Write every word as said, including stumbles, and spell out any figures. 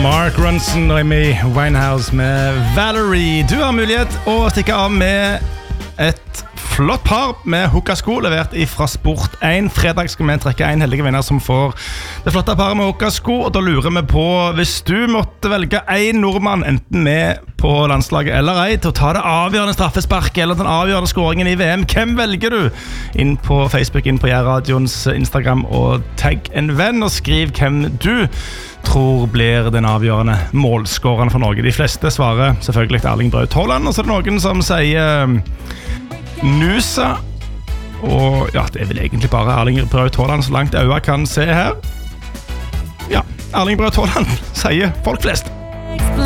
Mark Ronson og Amy Winehouse med Valerie. Du har mulighet å stikke av med et flott par med hukkasko levert fra Sport én. Fredag skal vi trekke en heldige vinner som får det flotte paret med hukkasko. Og da lurer vi på, hvis du måtte velge en nordmann, enten med på landslaget eller ei, til å ta det avgjørende straffesparket eller den avgjørende skåringen i V M, hvem velger du? Inn på Facebook, inn på Jærradions Instagram og tagg en venn og skriv hvem du tror blir den avgjørende målskåreren for Norge. De fleste svarer selvfølgelig Erling Braut Haaland, og så er det noen som sier Nusa. Og ja, det er vel egentlig bare Erling Braut Haaland så langt øya kan se her. Ja, Erling Braut Haaland sier folk flest.